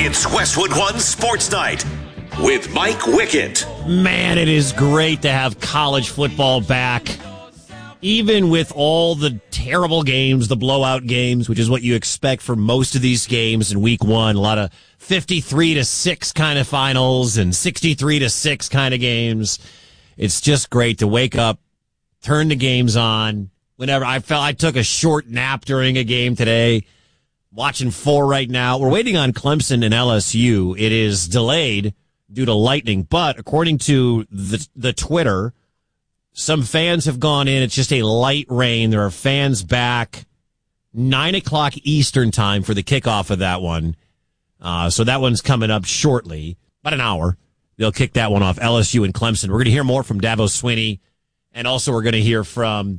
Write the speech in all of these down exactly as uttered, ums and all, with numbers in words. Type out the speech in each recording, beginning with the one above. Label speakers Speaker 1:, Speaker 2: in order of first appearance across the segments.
Speaker 1: It's Westwood One Sports Night with Mike Wickett.
Speaker 2: Man, it is great to have college football back. Even with all the terrible games, the blowout games, which is what you expect for most of these games in week one, a lot of fifty-three to six kind of finals and sixty-three to six kind of games. It's just great to wake up, turn the games on. Whenever I felt I took a short nap during a game today, watching four right now. We're waiting on Clemson and L S U. It is delayed due to lightning, but according to the the Twitter, some fans have gone in. It's just a light rain. There are fans back. Nine o'clock Eastern time for the kickoff of that one. Uh, so that one's coming up shortly. About an hour. They'll kick that one off, L S U and Clemson. We're going to hear more from Dabo Swinney. And also we're going to hear from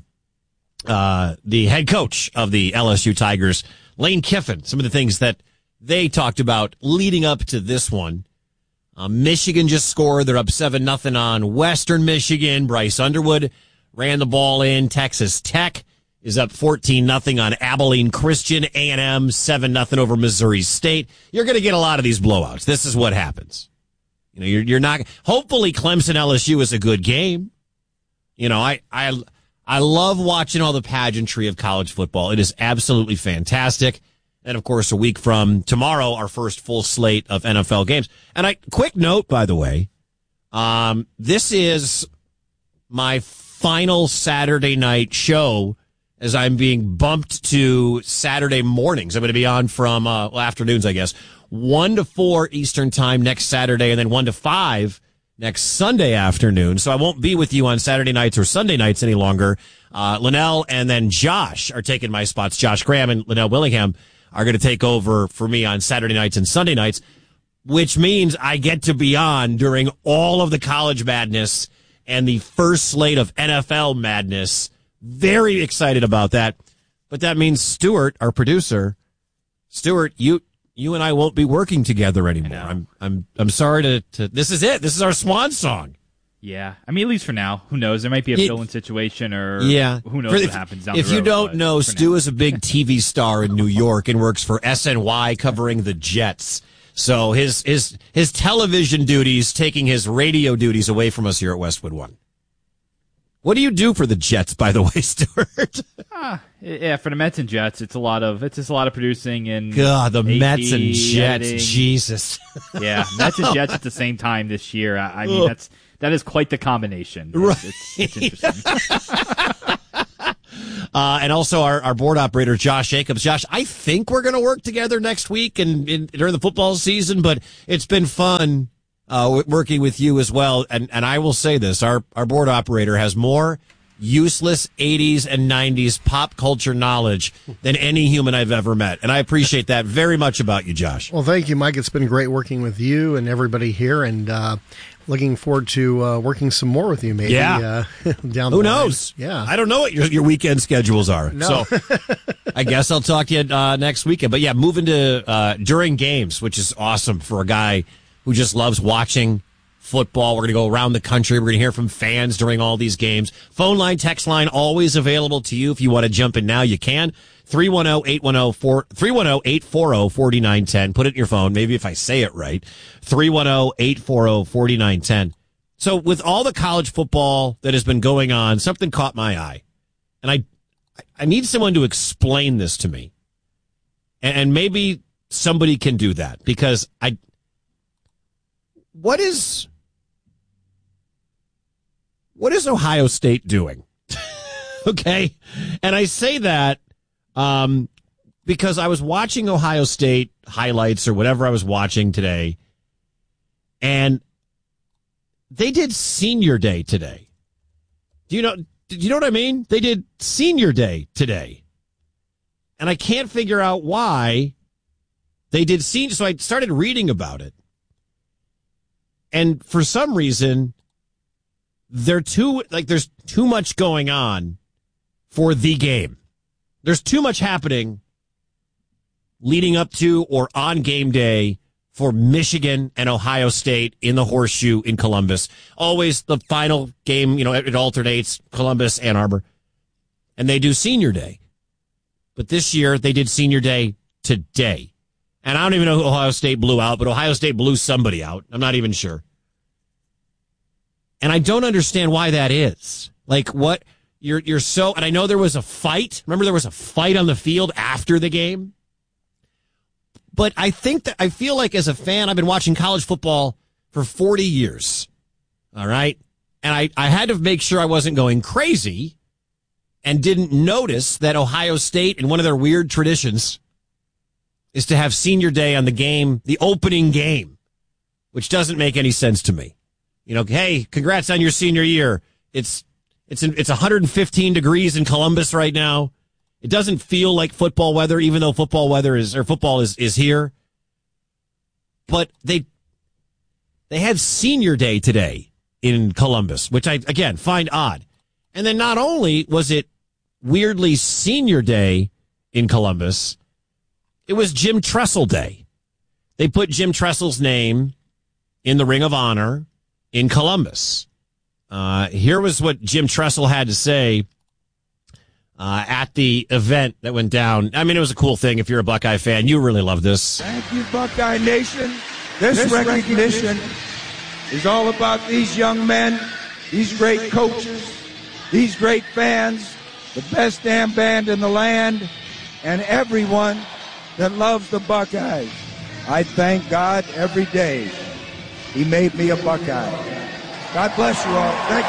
Speaker 2: uh, the head coach of the L S U Tigers, Lane Kiffin. Some of the things that they talked about leading up to this one. Uh, Michigan just scored. They're up seven nothing on Western Michigan. Bryce Underwood ran the ball in. Texas Tech is up fourteen nothing on Abilene Christian. A and M seven nothing over Missouri State. You're going to get a lot of these blowouts. This is what happens. You know, you're, you're not, hopefully Clemson L S U is a good game. You know, I, I, I love watching all the pageantry of college football. It is absolutely fantastic. And, of course, a week from tomorrow, our first full slate of N F L games. And I, quick note, by the way, um, this is my final Saturday night show as I'm being bumped to Saturday mornings. I'm going to be on from, uh, well, afternoons, I guess, one to four Eastern time next Saturday, and then one to five next Sunday afternoon. So I won't be with you on Saturday nights or Sunday nights any longer. Uh, Linnell and then Josh are taking my spots. Josh Graham and Linnell Willingham are going to take over for me on Saturday nights and Sunday nights, which means I get to be on during all of the college madness and the first slate of N F L madness. Very excited about that. But that means Stuart, our producer, Stuart, you you and I won't be working together anymore. I'm I'm I'm sorry to, to this is it. This is our swan song.
Speaker 3: Yeah, I mean, at least for now. Who knows? There might be a
Speaker 2: it,
Speaker 3: fill-in situation, or
Speaker 2: yeah.
Speaker 3: who knows
Speaker 2: for,
Speaker 3: what
Speaker 2: if,
Speaker 3: happens down
Speaker 2: if
Speaker 3: the road.
Speaker 2: If you don't know, Stu
Speaker 3: now.
Speaker 2: is a big T V star in New York and works for S N Y covering the Jets. So his his his television duties taking his radio duties away from us here at Westwood One. What do you do for the Jets, by the way, Stuart?
Speaker 3: ah, yeah, for the Mets and Jets, it's a lot of it's just a lot of producing and
Speaker 2: God, the
Speaker 3: A P,
Speaker 2: Mets and Jets,
Speaker 3: editing.
Speaker 2: Jesus.
Speaker 3: Yeah, Mets and Jets at the same time this year. I, I mean, that's that is quite the combination. It's,
Speaker 2: right.
Speaker 3: it's, it's interesting.
Speaker 2: uh, and also our, our board operator, Josh Jacobs. Josh, I think we're going to work together next week and, and during the football season, but it's been fun uh, working with you as well. And, and I will say this, our, our board operator has more useless eighties and nineties pop culture knowledge than any human I've ever met. And I appreciate that very much about you, Josh.
Speaker 4: Well, thank you, Mike. It's been great working with you and everybody here, and uh, looking forward to uh, working some more with you maybe
Speaker 2: yeah.
Speaker 4: uh, down the
Speaker 2: Who
Speaker 4: line.
Speaker 2: knows?
Speaker 4: Yeah.
Speaker 2: I don't know what your, your weekend schedules are.
Speaker 4: No.
Speaker 2: So I guess I'll talk to you uh, next weekend. But yeah, moving to uh, during games, which is awesome for a guy who just loves watching football. We're going to go around the country. We're going to hear from fans during all these games. Phone line, text line, always available to you. If you want to jump in now, you can. three one zero, eight one zero, four nine one zero. Put it in your phone. Maybe if I say it right. three one zero, eight four zero, four nine one zero. So with all the college football that has been going on, something caught my eye. And I, I need someone to explain this to me. And maybe somebody can do that, because I, what is, What is Ohio State doing? Okay. And I say that um, because I was watching Ohio State highlights or whatever I was watching today, and they did senior day today. Do you know, do you know what I mean? They did senior day today. And I can't figure out why they did senior. So I started reading about it. And for some reason, They're too, like, there's too much going on for the game. There's too much happening leading up to or on game day for Michigan and Ohio State in the Horseshoe in Columbus. Always the final game, you know, it alternates Columbus, Ann Arbor. And they do senior day. But this year they did senior day today. And I don't even know who Ohio State blew out, but Ohio State blew somebody out. I'm not even sure. And I don't understand why that is. Like, what? You're you're so... And I know there was a fight. Remember there was a fight on the field after the game? But I think that... I feel like as a fan, I've been watching college football for forty years. All right? And I, I had to make sure I wasn't going crazy and didn't notice that Ohio State, in one of their weird traditions, is to have senior day on the game, the opening game, which doesn't make any sense to me. You know, hey, congrats on your senior year. It's it's it's one hundred fifteen degrees in Columbus right now. It doesn't feel like football weather, even though football weather is or football is, is here. But they they had senior day today in Columbus, which I again find odd. And then not only was it weirdly senior day in Columbus, it was Jim Tressel Day. They put Jim Tressel's name in the Ring of Honor in Columbus. Uh, here was what Jim Tressel had to say uh, at the event that went down. I mean, it was a cool thing. If you're a Buckeye fan, you really love this.
Speaker 5: Thank you, Buckeye Nation. This, this recognition, recognition is all about these young men, these great coaches, these great fans, the best damn band in the land, and everyone that loves the Buckeyes. I thank God every day He made me a Buckeye. God bless you all. Thank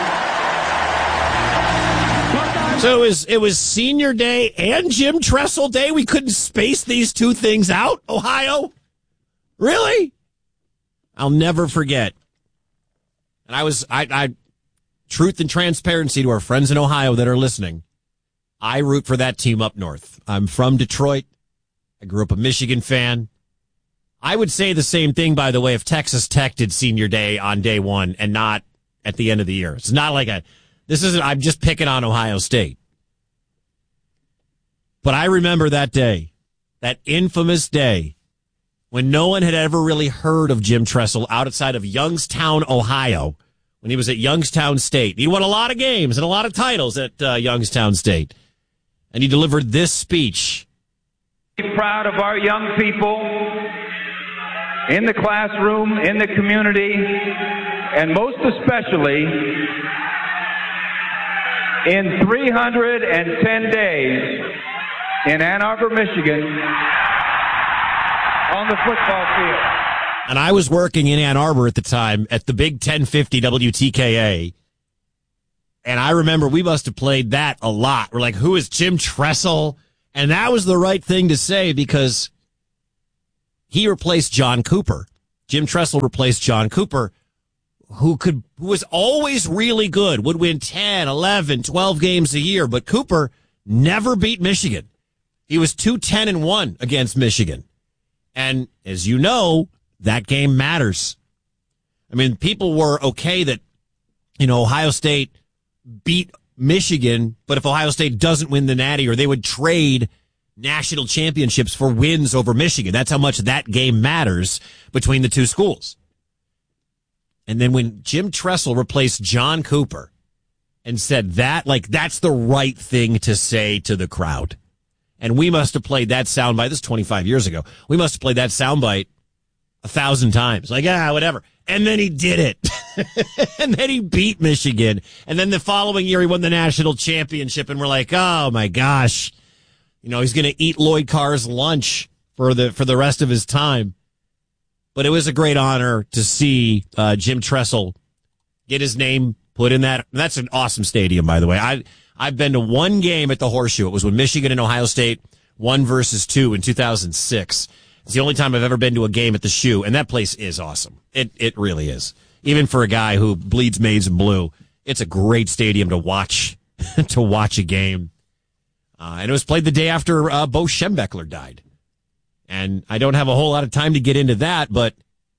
Speaker 5: you.
Speaker 2: So it was, it was senior day and Jim Tressel Day? We couldn't space these two things out, Ohio? Really? I'll never forget. And I was, I, I, truth and transparency to our friends in Ohio that are listening. I root for that team up north. I'm from Detroit. I grew up a Michigan fan. I would say the same thing, by the way, if Texas Tech did senior day on day one and not at the end of the year. It's not like a, this isn't, I'm just picking on Ohio State. But I remember that day, that infamous day, when no one had ever really heard of Jim Tressel outside of Youngstown, Ohio, when he was at Youngstown State. He won a lot of games and a lot of titles at uh, Youngstown State. And he delivered this speech.
Speaker 6: Proud of our young people in the classroom, in the community, and most especially in three hundred ten days in Ann Arbor, Michigan, on the football field.
Speaker 2: And I was working in Ann Arbor at the time at the big ten fifty W T K A. And I remember we must have played that a lot. We're like, who is Jim Tressel? And that was the right thing to say because he replaced John Cooper. Jim Tressel replaced John Cooper, who could who was always really good, would win ten, eleven, twelve games a year. But Cooper never beat Michigan. He was two ten and one against Michigan. And as you know, that game matters. I mean, people were okay that, you know, Ohio State beat Michigan, but if Ohio State doesn't win the Natty, or they would trade national championships for wins over Michigan. That's how much that game matters between the two schools. And then when Jim Tressel replaced John Cooper and said that, like, that's the right thing to say to the crowd. And we must have played that soundbite. This is twenty-five years ago. We must have played that soundbite a thousand times. Like, ah, whatever. And then he did it. And then he beat Michigan. And then the following year he won the national championship. And we're like, oh my gosh. You know, he's going to eat Lloyd Carr's lunch for the, for the rest of his time. But it was a great honor to see, uh, Jim Tressel get his name put in that. That's an awesome stadium, by the way. I, I've been to one game at the Horseshoe. It was when Michigan and Ohio State won versus two in two thousand six. It's the only time I've ever been to a game at the Shoe, and that place is awesome. It it really is. Even for a guy who bleeds maize and blue, it's a great stadium to watch to watch a game. Uh, and it was played the day after uh, Bo Schembechler died. And I don't have a whole lot of time to get into that, but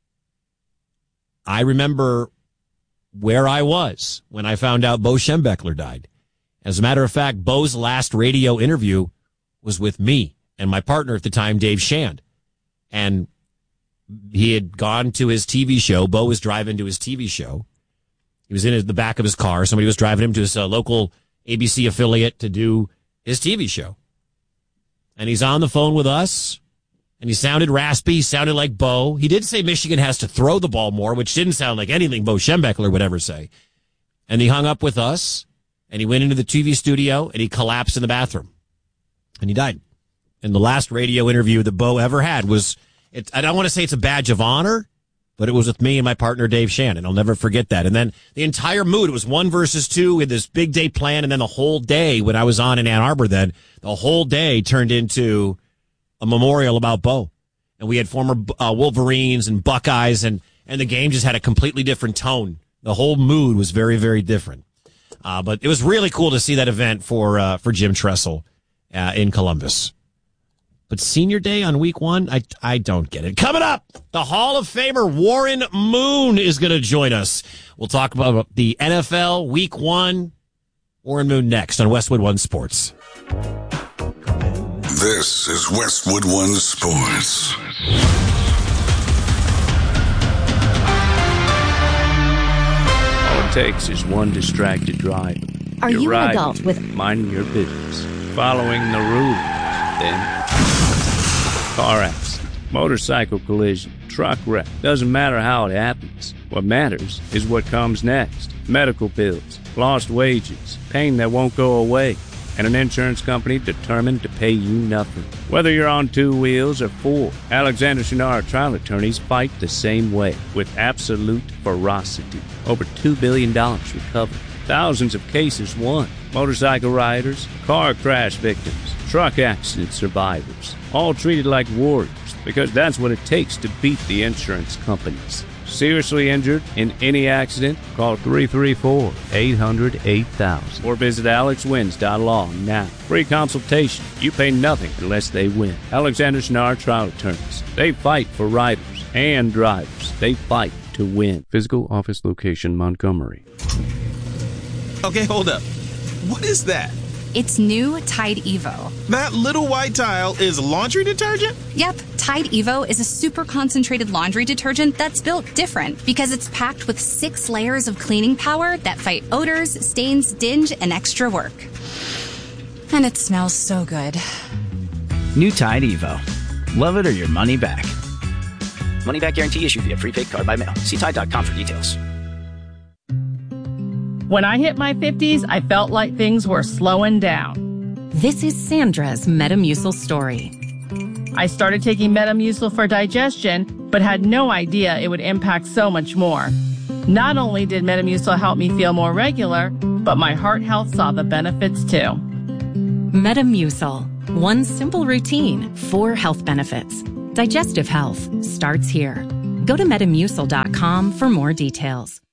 Speaker 2: I remember where I was when I found out Bo Schembechler died. As a matter of fact, Bo's last radio interview was with me and my partner at the time, Dave Shand. And he had gone to his T V show. Bo was driving to his T V show. He was in his, the back of his car. Somebody was driving him to his uh, local A B C affiliate to do his T V show. And he's on the phone with us. And he sounded raspy. He sounded like Bo. He did say Michigan has to throw the ball more, which didn't sound like anything Bo Schembechler would ever say. And he hung up with us, and he went into the T V studio, and he collapsed in the bathroom. And he died. And the last radio interview that Bo ever had was, it, I don't want to say it's a badge of honor, but it was with me and my partner, Dave Shannon. I'll never forget that. And then the entire mood, it was one versus two with this big day plan, and then the whole day, when I was on in Ann Arbor then, the whole day turned into a memorial about Bo. And we had former uh, Wolverines and Buckeyes, and, and the game just had a completely different tone. The whole mood was very, very different. Uh, but it was really cool to see that event for uh, for Jim Tressel uh, in Columbus. But senior day on week one, I, I don't get it. Coming up, the Hall of Famer Warren Moon is going to join us. We'll talk about the N F L week one. Warren Moon next on Westwood One Sports.
Speaker 7: This is Westwood One Sports.
Speaker 8: All it takes is one distracted driver.
Speaker 9: Are
Speaker 8: You're
Speaker 9: you
Speaker 8: riding,
Speaker 9: an adult with...
Speaker 8: minding your business, following the rules, then car accident, motorcycle collision, truck wreck. Doesn't matter how it happens. What matters is what comes next. Medical bills, lost wages, pain that won't go away, and an insurance company determined to pay you nothing. Whether you're on two wheels or four, Alexander Shinara trial attorneys fight the same way with absolute ferocity. Over two billion dollars recovered. Thousands of cases won. Motorcycle riders, car crash victims, truck accident survivors, all treated like warriors because that's what it takes to beat the insurance companies. Seriously injured in any accident? Call three three four, eight hundred, eight thousand or visit alex wins dot law now. Free consultation. You pay nothing unless they win. Alexander Shinara Trial Attorneys. They fight for riders and drivers. They fight to win. Physical office location, Montgomery.
Speaker 10: Okay, hold up. What is that?
Speaker 11: It's new Tide Evo.
Speaker 10: That little white tile is laundry detergent?
Speaker 11: Yep, Tide Evo is a super concentrated laundry detergent that's built different because it's packed with six layers of cleaning power that fight odors, stains, dinge, and extra work. And it smells so good.
Speaker 12: New Tide Evo. Love it or your money back. Money back guarantee issued via prepaid card by mail. See Tide dot com for details.
Speaker 13: When I hit my fifties, I felt like things were slowing down.
Speaker 14: This is Sandra's Metamucil story.
Speaker 13: I started taking Metamucil for digestion, but had no idea it would impact so much more. Not only did Metamucil help me feel more regular, but my heart health saw the benefits too.
Speaker 14: Metamucil. One simple routine, four health benefits. Digestive health starts here. Go to metamucil dot com for more details.